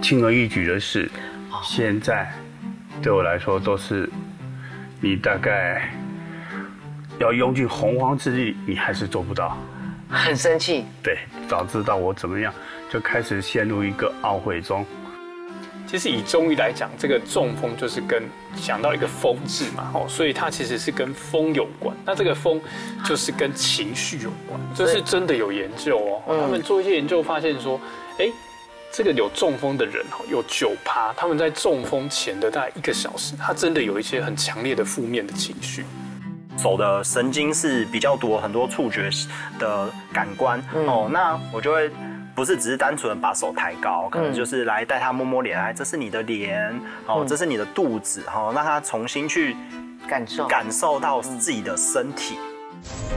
轻而易举的事，现在对我来说都是你大概要用尽洪荒之力，你还是做不到。 很生气。 对，早知道我怎么样，就开始陷入一个懊悔中。 其实以中医来讲，这个中风就是想到一个风字嘛，所以它其实是跟风有关。那这个风就是跟情绪有关，这是真的有研究哦。他们做一些研究发现说，这个有中风的人有9%，他们在中风前的大概1个小时，他真的有一些很强烈的负面的情绪。 手的神经是比较多，很多触觉的感官那我就会不是只是单纯的把手抬高，可能就是来带他摸摸脸，这是你的脸，这是你的肚子，让他重新去感受到自己的身体。